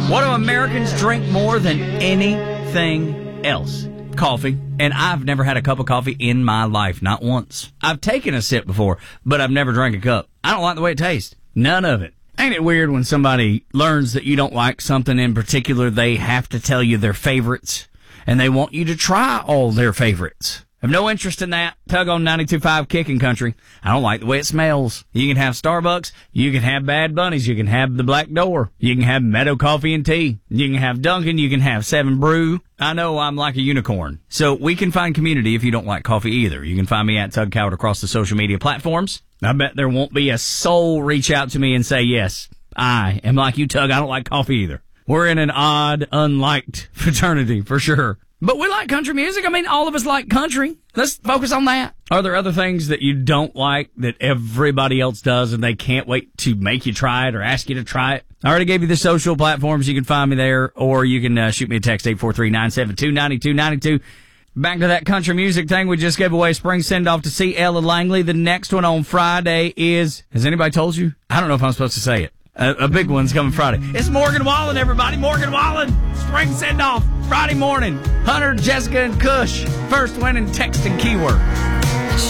What do Americans drink more than anything else? Coffee. And I've never had a cup of coffee in my life, not once. I've taken a sip before, but I've never drank a cup. I don't like the way it tastes. None of it. Ain't it weird when somebody learns that you don't like something in particular, they have to tell you their favorites, and they want you to try all their favorites? I have no interest in that. Tug on 92.5 Kicking Country. I don't like the way it smells. You can have Starbucks. You can have Bad Bunnies. You can have the Black Door. You can have Meadow Coffee and Tea. You can have Dunkin'. You can have 7 Brew. I know I'm like a unicorn. So we can find community if you don't like coffee either. You can find me at Tug Coward across the social media platforms. I bet there won't be a soul reach out to me and say, yes, I am like you, Tug. I don't like coffee either. We're in an odd, unliked fraternity for sure. But we like country music. I mean, all of us like country. Let's focus on that. Are there other things that you don't like that everybody else does and they can't wait to make you try it or ask you to try it? I already gave you the social platforms. You can find me there, or you can shoot me a text, 843-972-9292. Back to that country music thing. We just gave away spring send-off to see Ella Langley. The next one on Friday is, has anybody told you? I don't know if I'm supposed to say it. A big one's coming Friday. It's Morgan Wallen, everybody. Morgan Wallen. Spring send-off Friday morning. Hunter, Jessica, and Kush. First winning text and keyword.